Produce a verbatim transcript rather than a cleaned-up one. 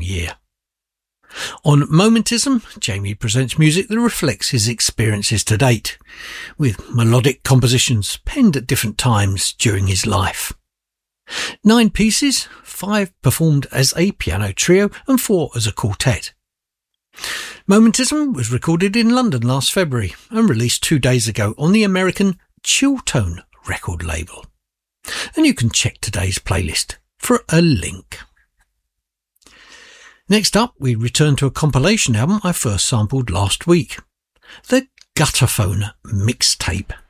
year. On Momentism, Jamie presents music that reflects his experiences to date, with melodic compositions penned at different times during his life. Nine pieces, five performed as a piano trio and four as a quartet. Momentism was recorded in London last February and released two days ago on the American Chilltone record label. And you can check today's playlist for a link. Next up, we return to a compilation album I first sampled last week, the Gutterphone Mixtape.